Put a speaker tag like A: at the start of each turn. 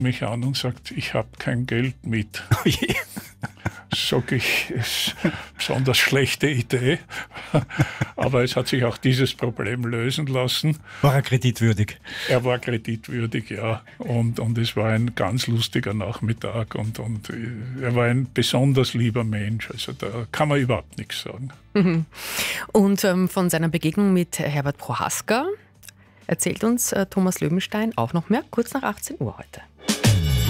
A: mich an und sagt, ich habe kein Geld mit.
B: Oh je.
A: Sag ich, ist eine besonders schlechte Idee. Aber es hat sich auch dieses Problem lösen lassen.
B: War er kreditwürdig?
A: Er war kreditwürdig, ja. Und es war ein ganz lustiger Nachmittag und er war ein besonders lieber Mensch. Also da kann man überhaupt nichts sagen.
C: Mhm. Und von seiner Begegnung mit Herbert Prohaska erzählt uns Thomas Löwenstein auch noch mehr, kurz nach 18 Uhr heute.